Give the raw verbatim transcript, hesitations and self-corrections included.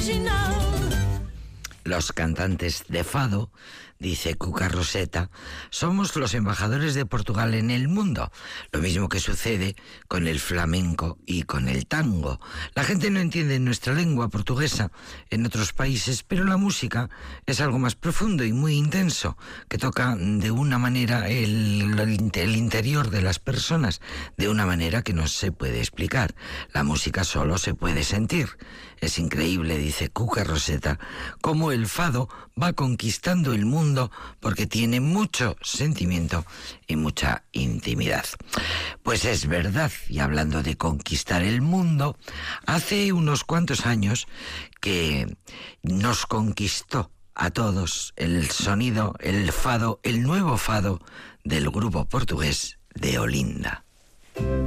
original. Los cantantes de fado, dice Cuca Roseta, somos los embajadores de Portugal en el mundo. Lo mismo que sucede con el flamenco y con el tango. La gente no entiende nuestra lengua portuguesa en otros países, pero la música es algo más profundo y muy intenso, que toca de una manera el, el interior de las personas, de una manera que no se puede explicar. La música solo se puede sentir. Es increíble, dice Cuca Roseta, cómo el fado va conquistando el mundo porque tiene mucho sentimiento y mucha intimidad. Pues es verdad, y hablando de conquistar el mundo, hace unos cuantos años que nos conquistó a todos el sonido, el fado, el nuevo fado del grupo portugués de Olinda.